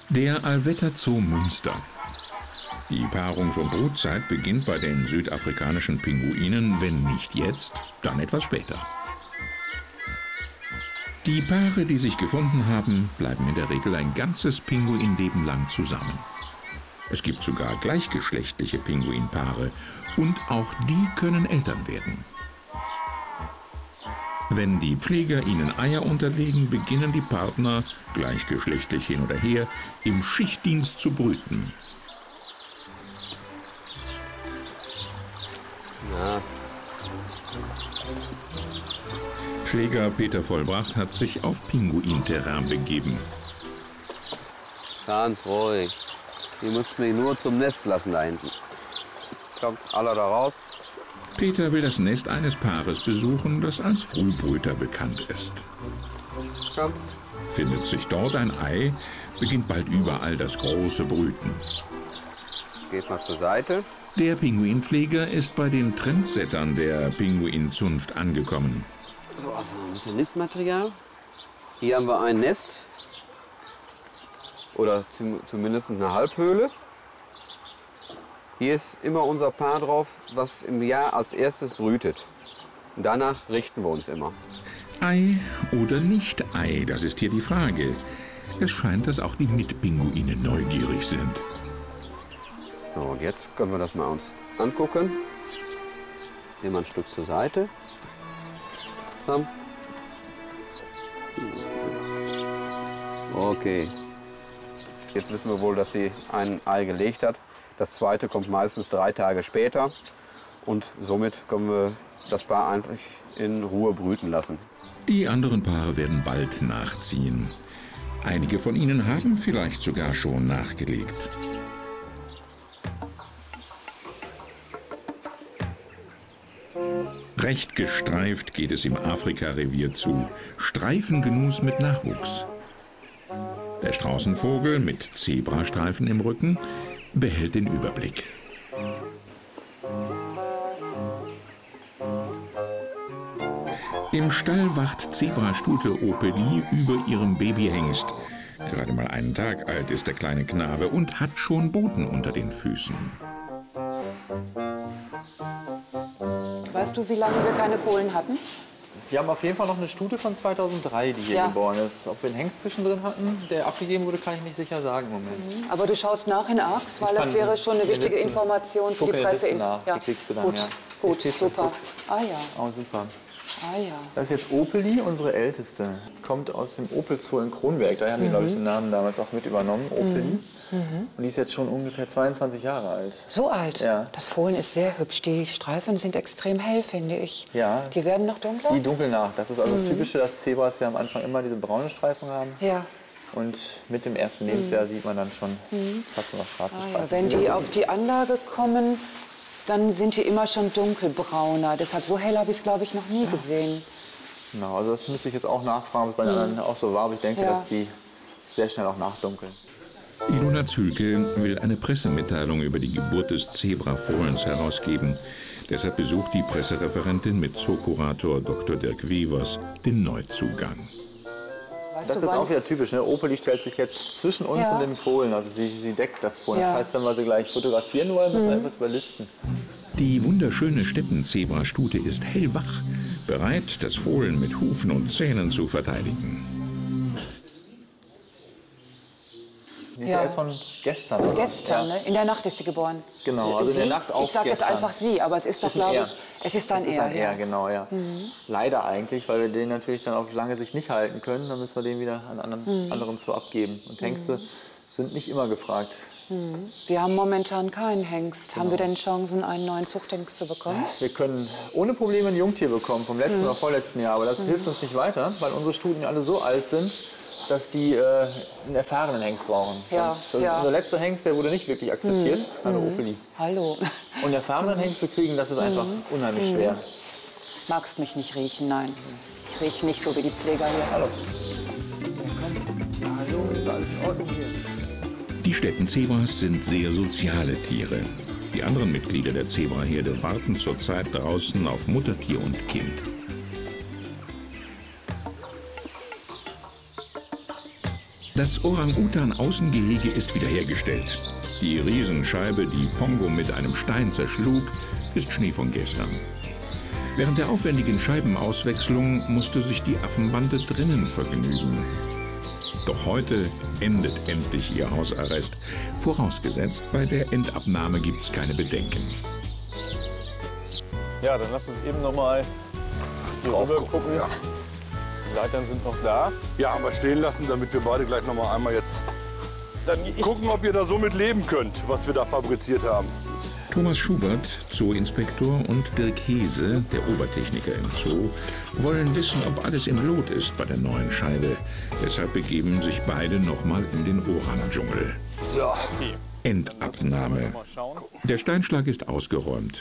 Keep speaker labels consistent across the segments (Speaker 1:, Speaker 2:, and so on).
Speaker 1: Der Allwetter Zoo Münster. Die Paarungs- und Brutzeit beginnt bei den südafrikanischen Pinguinen, wenn nicht jetzt, dann etwas später. Die Paare, die sich gefunden haben, bleiben in der Regel ein ganzes Pinguinleben lang zusammen. Es gibt sogar gleichgeschlechtliche Pinguinpaare und auch die können Eltern werden. Wenn die Pfleger ihnen Eier unterlegen, beginnen die Partner, gleichgeschlechtlich hin oder her, im Schichtdienst zu brüten.
Speaker 2: Ja.
Speaker 1: Pfleger Peter Vollbracht hat sich auf Pinguinterrain begeben.
Speaker 2: Ganz ruhig. Die mussten mich nur zum Nest lassen da hinten. Kommt alle da raus.
Speaker 1: Peter will das Nest eines Paares besuchen, das als Frühbrüter bekannt ist.
Speaker 2: Komm.
Speaker 1: Findet sich dort ein Ei, beginnt bald überall das große Brüten.
Speaker 2: Geht mal zur Seite.
Speaker 1: Der Pinguinpfleger ist bei den Trendsettern der Pinguinzunft angekommen.
Speaker 2: So, also ein bisschen Nistmaterial. Hier haben wir ein Nest. Oder zumindest eine Halbhöhle. Hier ist immer unser Paar drauf, was im Jahr als erstes brütet. Und danach richten wir uns immer.
Speaker 1: Ei oder nicht Ei, das ist hier die Frage. Es scheint, dass auch die Mitpinguine neugierig sind.
Speaker 2: So, und jetzt können wir das mal uns angucken. Nehmen wir ein Stück zur Seite. Komm. Okay. Jetzt wissen wir wohl, dass sie ein Ei gelegt hat. Das zweite kommt meistens 3 Tage später. Und somit können wir das Paar eigentlich in Ruhe brüten lassen.
Speaker 1: Die anderen Paare werden bald nachziehen. Einige von ihnen haben vielleicht sogar schon nachgelegt. Recht gestreift geht es im Afrika-Revier zu. Streifengenuss mit Nachwuchs. Der Straußenvogel mit Zebrastreifen im Rücken behält den Überblick. Im Stall wacht Zebrastute Opeli über ihrem Babyhengst. Gerade mal einen Tag alt ist der kleine Knabe und hat schon Boten unter den Füßen.
Speaker 3: Weißt du, wie lange wir keine Fohlen hatten?
Speaker 4: Wir haben auf jeden Fall noch eine Stute von 2003, die hier geboren ist. Ob wir einen Hengst zwischendrin hatten, der abgegeben wurde, kann ich nicht sicher sagen im Moment.
Speaker 3: Aber du schaust nach in ARX, weil das wäre schon eine wichtige Information für die Presse.
Speaker 4: Nach. Die kriegst du dann,
Speaker 3: gut,
Speaker 4: ja.
Speaker 3: gut, super. Ah ja.
Speaker 4: Oh, super.
Speaker 3: Ah ja.
Speaker 4: Das ist jetzt Opeli, unsere älteste. Kommt aus dem Opel Zoo in Kronberg. Da haben die, glaube ich, den Namen damals auch mit übernommen, Opeli. Und die ist jetzt schon ungefähr 22 Jahre alt.
Speaker 3: So alt?
Speaker 4: Ja.
Speaker 3: Das Fohlen ist sehr hübsch. Die Streifen sind extrem hell, finde ich.
Speaker 4: Ja.
Speaker 3: Die werden noch dunkler?
Speaker 4: Die dunkeln nach. Das ist also das Typische, dass Zebras ja am Anfang immer diese braune Streifen haben.
Speaker 3: Ja.
Speaker 4: Und mit dem ersten Lebensjahr sieht man dann schon fast nur noch schwarze Streifen.
Speaker 3: Ja. Wenn die auf die Anlage kommen, dann sind die immer schon dunkelbrauner. Deshalb so hell habe ich es, glaube ich, noch nie gesehen.
Speaker 4: Genau, also das müsste ich jetzt auch nachfragen, ob es bei den anderen auch so war. Aber ich denke, dass die sehr schnell auch nachdunkeln.
Speaker 1: Ilona Zülke will eine Pressemitteilung über die Geburt des Zebrafohlens herausgeben. Deshalb besucht die Pressereferentin mit Zookurator Dr. Dirk Wevers den Neuzugang.
Speaker 4: Das ist auch wieder typisch. Ne? Opeli stellt sich jetzt zwischen uns und dem Fohlen. Also sie deckt das Fohlen. Das heißt, wenn wir sie gleich fotografieren wollen, müssen wir etwas überlisten.
Speaker 1: Die wunderschöne Steppenzebrastute ist hellwach, bereit, das Fohlen mit Hufen und Zähnen zu verteidigen.
Speaker 4: Die ist ja erst von gestern. Oder?
Speaker 3: Gestern, ne? In der Nacht ist sie geboren.
Speaker 4: Genau, also in der Nacht auch
Speaker 3: Ich sage jetzt einfach sie, aber es ist doch, glaube ich, es ist dann er.
Speaker 4: Ja, genau, ja. Leider eigentlich, weil wir den natürlich dann auf lange Sicht nicht halten können. Dann müssen wir den wieder an anderen Zoo abgeben. Und Hengste sind nicht immer gefragt.
Speaker 3: Wir haben momentan keinen Hengst. Genau. Haben wir denn Chancen, einen neuen Zuchthengst zu bekommen?
Speaker 4: Wir können ohne Probleme ein Jungtier bekommen, vom letzten oder vorletzten Jahr. Aber das hilft uns nicht weiter, weil unsere Stuten alle so alt sind, dass die einen erfahrenen Hengst brauchen. Unser letzter Hengst, der wurde nicht wirklich akzeptiert, eine Opeli.
Speaker 3: Hallo.
Speaker 4: Und erfahrenen Hengst zu kriegen, das ist einfach unheimlich schwer.
Speaker 3: Magst mich nicht riechen, nein. Ich rieche nicht so wie die Pfleger hier.
Speaker 4: Hallo. Hallo, ist alles in Ordnung hier?
Speaker 1: Die Steppenzebras sind sehr soziale Tiere. Die anderen Mitglieder der Zebraherde warten zurzeit draußen auf Muttertier und Kind. Das Orang-Utan-Außengehege ist wiederhergestellt. Die Riesenscheibe, die Pongo mit einem Stein zerschlug, ist Schnee von gestern. Während der aufwendigen Scheibenauswechslung musste sich die Affenbande drinnen vergnügen. Doch heute endet endlich ihr Hausarrest. Vorausgesetzt, bei der Endabnahme gibt's keine Bedenken.
Speaker 5: Ja, dann lass uns eben noch mal hier rüber gucken.
Speaker 6: Ja.
Speaker 5: Die Leitern sind noch da.
Speaker 6: Ja, haben wir stehen lassen, damit wir beide gleich noch mal einmal jetzt
Speaker 5: Dann
Speaker 6: gucken, ob ihr da so mit leben könnt, was wir da fabriziert haben.
Speaker 1: Thomas Schubert, Zooinspektor, und Dirk Hese, der Obertechniker im Zoo, wollen wissen, ob alles im Lot ist bei der neuen Scheibe. Deshalb begeben sich beide nochmal in den Orang-Dschungel.
Speaker 6: So.
Speaker 1: Endabnahme. Der Steinschlag ist ausgeräumt.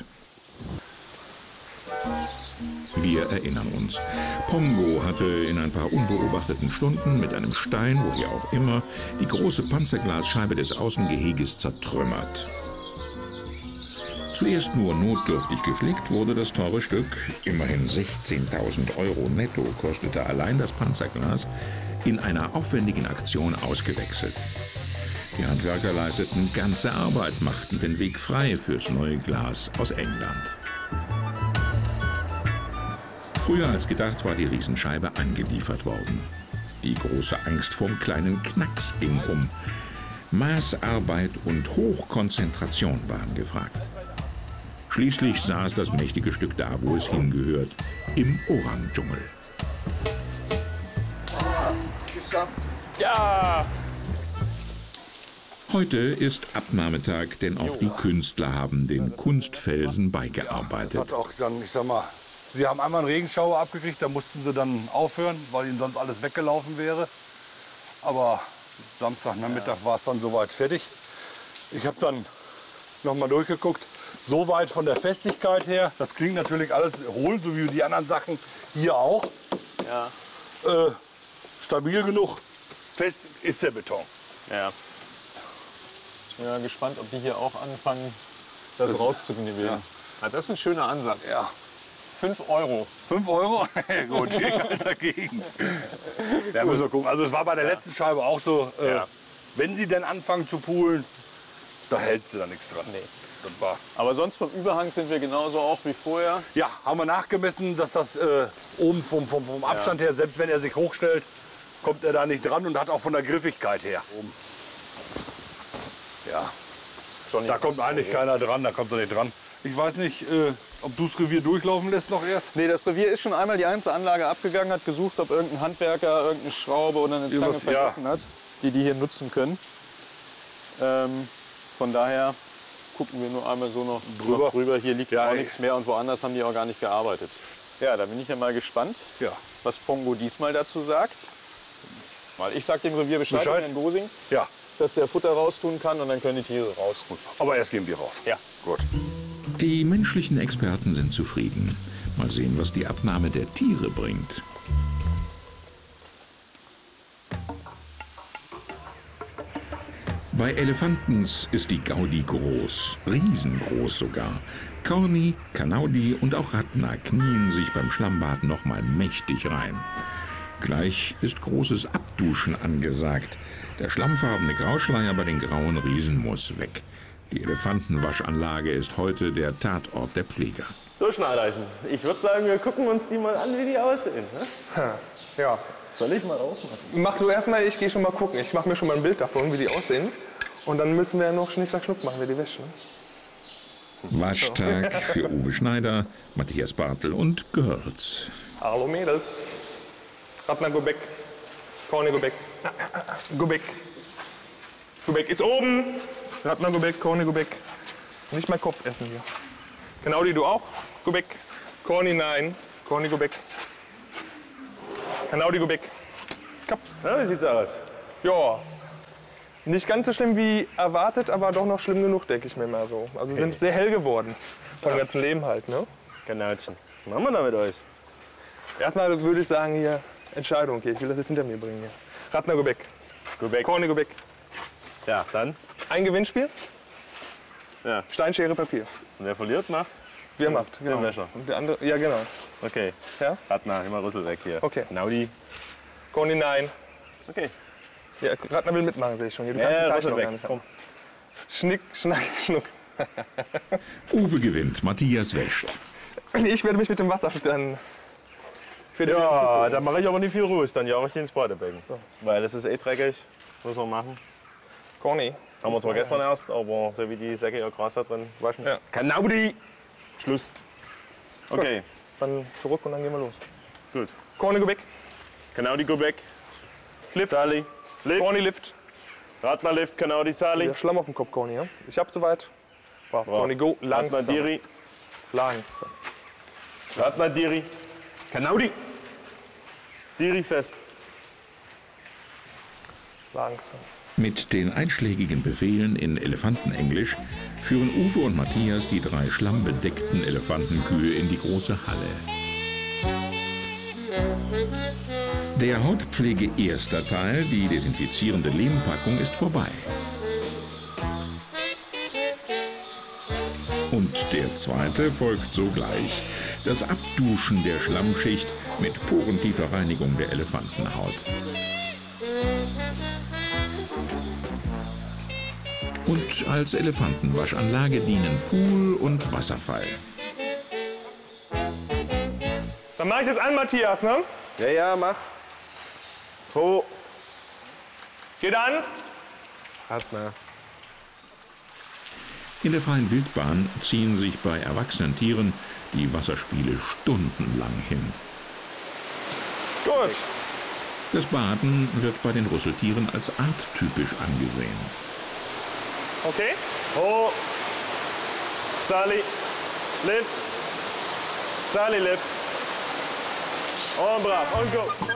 Speaker 1: Wir erinnern uns. Pongo hatte in ein paar unbeobachteten Stunden mit einem Stein, woher auch immer, die große Panzerglasscheibe des Außengeheges zertrümmert. Zuerst nur notdürftig geflickt wurde das teure Stück, immerhin 16.000 € netto kostete allein das Panzerglas, in einer aufwendigen Aktion ausgewechselt. Die Handwerker leisteten ganze Arbeit, machten den Weg frei fürs neue Glas aus England. Früher als gedacht war die Riesenscheibe angeliefert worden. Die große Angst vorm kleinen Knacks ging um. Maßarbeit und Hochkonzentration waren gefragt. Schließlich saß das mächtige Stück da, wo es hingehört, im Orang-Dschungel.
Speaker 6: Geschafft.
Speaker 5: Ja!
Speaker 1: Heute ist Abnahmetag, denn auch die Künstler haben den Kunstfelsen
Speaker 6: Das
Speaker 1: beigearbeitet.
Speaker 6: hat auch dann, ich sag mal, sie haben einmal einen Regenschauer abgekriegt, da mussten sie dann aufhören, weil ihnen sonst alles weggelaufen wäre. Aber Samstagnachmittag war es dann soweit fertig. Ich habe dann noch mal durchgeguckt. So weit von der Festigkeit her, das klingt natürlich alles hohl, so wie die anderen Sachen hier auch.
Speaker 5: Ja.
Speaker 6: Stabil genug, fest ist der Beton.
Speaker 5: Ja. Ich bin ja gespannt, ob die hier auch anfangen, das rauszuknibbeln.
Speaker 6: ja.
Speaker 5: Ja, das ist ein schöner Ansatz.
Speaker 6: Ja.
Speaker 5: 5 €.
Speaker 6: 5 €? Gut, ich bin dagegen. Ja, müssen wir gucken. Also es war bei der letzten Scheibe auch so,
Speaker 5: Ja.
Speaker 6: wenn sie denn anfangen zu poolen, da hält sie da nichts dran.
Speaker 5: Nee.
Speaker 6: Das war.
Speaker 5: Aber sonst vom Überhang sind wir genauso auch wie vorher.
Speaker 6: Ja, haben wir nachgemessen, dass das oben vom Abstand her, selbst wenn er sich hochstellt, kommt er da nicht dran und hat auch von der Griffigkeit her. Oben. Ja,
Speaker 5: Johnny,
Speaker 6: da kommt eigentlich keiner dran, da kommt er nicht dran. Ich weiß nicht, ob du das Revier durchlaufen lässt noch erst.
Speaker 5: Nee, das Revier ist schon einmal die einzelne Anlage abgegangen, hat gesucht, ob irgendein Handwerker irgendeine Schraube oder eine Zange
Speaker 6: Irgendwas, ja.
Speaker 5: vergessen hat, die hier nutzen können. Von daher gucken wir nur einmal so noch drüber. Hier liegt
Speaker 6: Ja,
Speaker 5: auch nichts mehr und woanders haben die auch gar nicht gearbeitet. Ja, da bin ich ja mal gespannt,
Speaker 6: Ja.
Speaker 5: was Pongo diesmal dazu sagt. Weil ich sag dem Revier Bescheid,
Speaker 6: Bescheid.
Speaker 5: in Gosing,
Speaker 6: Ja,
Speaker 5: dass der Futter raustun kann und dann können die Tiere raus.
Speaker 6: aber erst gehen wir raus.
Speaker 5: Ja.
Speaker 6: Gut.
Speaker 1: Die menschlichen Experten sind zufrieden. Mal sehen, was die Abnahme der Tiere bringt. Bei Elefantens ist die Gaudi groß, riesengroß sogar. Corny, Kanaudi und auch Ratna knien sich beim Schlammbad noch mal mächtig rein. Gleich ist großes Abduschen angesagt. Der schlammfarbene Grauschleier bei den grauen Riesen muss weg. Die Elefantenwaschanlage ist heute der Tatort der Pfleger.
Speaker 7: So, Schneiderchen, ich würde sagen, wir gucken uns die mal an, wie die aussehen. Ne?
Speaker 8: Ja.
Speaker 7: Soll ich mal aufmachen?
Speaker 8: Mach du erstmal, ich gehe schon mal gucken. Ich mache mir schon mal ein Bild davon, wie die aussehen. Und dann müssen wir ja noch Schnick, Schnack, Schnuck machen, wie die wäschen.
Speaker 1: Waschtag für Uwe Schneider, Matthias Bartel und Girls.
Speaker 8: Hallo Mädels. Ratna, go back. Corny, go back. Go back. Go back ist oben. Ratna, go back. Corny, go back. Nicht mein Kopf essen hier. Genau die, du auch. Go back. Corny, nein. Corny, go back. Genau die, go back. Kap.
Speaker 7: Na, wie sieht's aus?
Speaker 8: Ja. Nicht ganz so schlimm wie erwartet, aber doch noch schlimm genug, denke ich mir mal so. Also sie sind sehr hell geworden. Vom ganzen Leben halt, ne?
Speaker 7: Ganautchen. Was machen wir da mit euch?
Speaker 8: Erstmal würde ich sagen, hier, Entscheidung hier. Ich will das jetzt hinter mir bringen hier. Ratna, go back.
Speaker 7: Go back.
Speaker 8: Corny, go back.
Speaker 7: Ja, dann.
Speaker 8: Ein Gewinnspiel.
Speaker 7: Ja.
Speaker 8: Stein, Schere, Papier.
Speaker 7: Und wer verliert, macht?
Speaker 8: Wer macht, genau.
Speaker 7: Der Wäscher.
Speaker 8: Und der andere, ja genau.
Speaker 7: Okay.
Speaker 8: Ja?
Speaker 7: Ratna, immer Rüssel weg hier.
Speaker 8: Okay.
Speaker 7: Naudi.
Speaker 8: Corny, nein.
Speaker 7: Okay.
Speaker 8: Ja, Radner will mitmachen, sehe ich schon. Hier, du
Speaker 7: Ja,
Speaker 8: kannst die
Speaker 7: ja,
Speaker 8: Zeichnung
Speaker 7: weg.
Speaker 8: gar nicht haben.
Speaker 7: Komm.
Speaker 8: Schnick, schnack, schnuck.
Speaker 1: Uwe gewinnt, Matthias wäscht.
Speaker 8: Ich werde mich mit dem Wasser dann...
Speaker 7: Ja, da mache ich aber nicht viel Ruhe. Dann jage ich die ins Badebecken. Weil es ist eh dreckig. Müssen wir machen.
Speaker 8: Conny.
Speaker 7: Haben wir zwar gestern erst, aber so wie die Säcke ihr Gras da drin waschen.
Speaker 8: Ja.
Speaker 7: Genau die. Schluss. Okay.
Speaker 8: Dann zurück und dann gehen wir los.
Speaker 7: Gut.
Speaker 8: Conny, geh weg.
Speaker 7: Genau die Gubek.
Speaker 8: Lift.
Speaker 7: Sally. Lift.
Speaker 8: Conny, Lift.
Speaker 7: Radner Lift, genau die Sally.
Speaker 8: Ja, Schlamm auf dem Kopf, Conny. Ja? Ich hab soweit. Brav. Conny, go.
Speaker 7: Radner
Speaker 8: Langsam.
Speaker 7: Diri.
Speaker 8: Langsam.
Speaker 7: Radner Diri. Genau die. Diri fest.
Speaker 8: Langsam.
Speaker 1: Mit den einschlägigen Befehlen in Elefantenenglisch führen Uwe und Matthias die 3 schlammbedeckten Elefantenkühe in die große Halle. Der Hautpflege erster Teil, die desinfizierende Lehmpackung, ist vorbei. Und der zweite folgt sogleich. Das Abduschen der Schlammschicht mit porentiefer Reinigung der Elefantenhaut. Und als Elefantenwaschanlage dienen Pool und Wasserfall.
Speaker 8: Dann mach ich das an, Matthias, ne?
Speaker 7: Ja, ja, mach. Ho.
Speaker 8: Geht an.
Speaker 7: Radner.
Speaker 1: In der freien Wildbahn ziehen sich bei erwachsenen Tieren die Wasserspiele stundenlang hin.
Speaker 8: Gut.
Speaker 1: Das Baden wird bei den Rüsseltieren als arttypisch angesehen.
Speaker 8: Okay.
Speaker 7: Ho. Sally. Lift. Sally Lift. Und brav. Und go.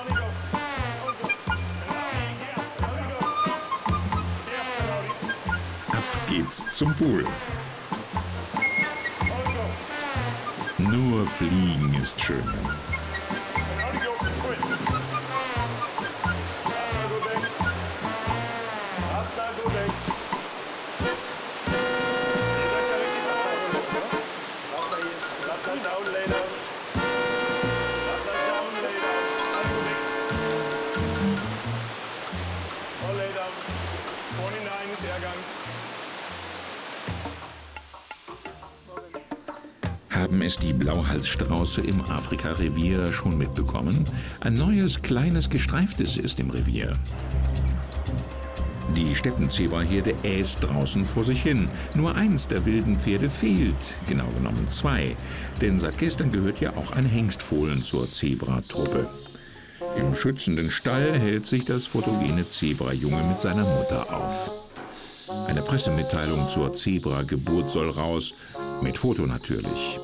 Speaker 1: Ab geht's zum Pool. Nur Fliegen ist schön. Haben es die Blauhalsstrauße im Afrika-Revier schon mitbekommen? Ein neues, kleines Gestreiftes ist im Revier. Die Steppenzebraherde äst draußen vor sich hin. Nur eins der wilden Pferde fehlt, genau genommen 2. Denn seit gestern gehört ja auch ein Hengstfohlen zur Zebratruppe. Im schützenden Stall hält sich das photogene Zebrajunge mit seiner Mutter auf. Eine Pressemitteilung zur Zebra-Geburt soll raus, mit Foto natürlich.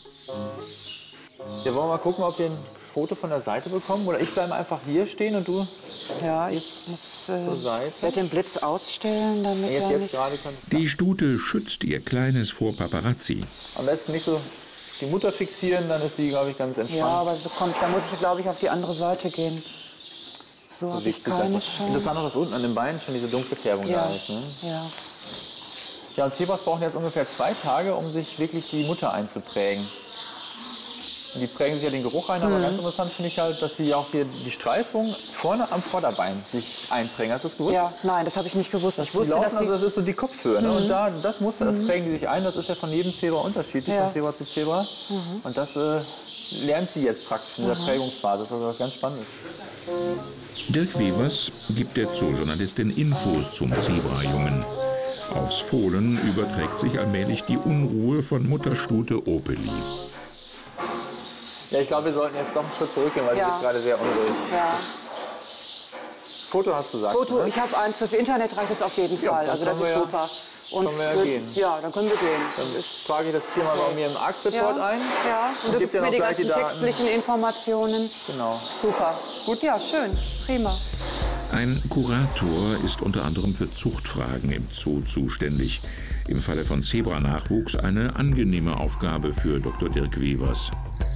Speaker 4: Wir wollen mal gucken, ob wir ein Foto von der Seite bekommen. Oder ich bleibe einfach hier stehen und du
Speaker 3: Ja, ich muss
Speaker 4: zur Seite.
Speaker 3: werde den Blitz ausstellen, damit er
Speaker 4: Jetzt
Speaker 3: nicht...
Speaker 4: gerade kannst
Speaker 1: Die Stute schützt ihr Kleines vor Paparazzi.
Speaker 4: am besten nicht so die Mutter fixieren, dann ist sie, glaube ich, ganz entspannt.
Speaker 3: Ja, aber so kommt, da muss ich, glaube ich, auf die andere Seite gehen. So habe ich keine Chance.
Speaker 4: Interessant noch, dass unten an den Beinen schon diese dunkle Färbung
Speaker 3: Ja,
Speaker 4: da ist. Ne?
Speaker 3: ja.
Speaker 4: Ja, und Zebras brauchen jetzt ungefähr 2 Tage, um sich wirklich die Mutter einzuprägen. Und die prägen sich ja den Geruch ein, aber ganz interessant finde ich halt, dass sie auch hier die Streifung vorne am Vorderbein sich einprägen. Hast du das gewusst?
Speaker 3: Ja, nein, das habe ich nicht gewusst. Ich
Speaker 4: Die
Speaker 3: wusste,
Speaker 4: laufen,
Speaker 3: dass
Speaker 4: also
Speaker 3: die,
Speaker 4: das ist so die Kopfhöhe. Ne? Und da, das Muster, das prägen die sich ein. Das ist ja von jedem Zebra unterschiedlich,
Speaker 3: Ja.
Speaker 4: von Zebra zu Zebra. Und das lernt sie jetzt praktisch in dieser Prägungsphase. Das ist also was ganz Spannendes.
Speaker 1: Dirk Wevers gibt der Zoojournalistin Infos zum Zebrajungen. Aufs Fohlen überträgt sich allmählich die Unruhe von Mutterstute Opeli.
Speaker 4: Ja, ich glaube, wir sollten jetzt doch einen Schritt zurückgehen, weil sie
Speaker 3: Ja.
Speaker 4: wird gerade sehr unruhig.
Speaker 3: ja.
Speaker 4: Foto hast du gesagt.
Speaker 3: Foto,
Speaker 4: ne?
Speaker 3: ich habe eins fürs Internet, reicht es auf jeden
Speaker 4: Ja,
Speaker 3: Fall.
Speaker 4: dann
Speaker 3: Also das
Speaker 4: können
Speaker 3: ist
Speaker 4: wir ja-
Speaker 3: super. Und
Speaker 4: können wir ja
Speaker 3: für-
Speaker 4: gehen.
Speaker 3: Ja, dann können wir gehen.
Speaker 4: Dann trage ich das Tier mal bei mir im Arzt-Report ein.
Speaker 3: Ja, und du
Speaker 4: gib
Speaker 3: gibst
Speaker 4: dir
Speaker 3: mir
Speaker 4: noch
Speaker 3: die
Speaker 4: gleich
Speaker 3: ganzen
Speaker 4: die Daten.
Speaker 3: textlichen Informationen.
Speaker 4: Genau.
Speaker 3: Super. Gut, ja, schön. Prima.
Speaker 1: Ein Kurator ist unter anderem für Zuchtfragen im Zoo zuständig. Im Falle von Zebranachwuchs eine angenehme Aufgabe für Dr. Dirk Wevers.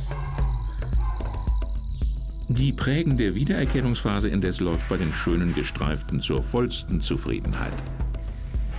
Speaker 1: Die prägende Wiedererkennungsphase indes läuft bei den schönen Gestreiften zur vollsten Zufriedenheit.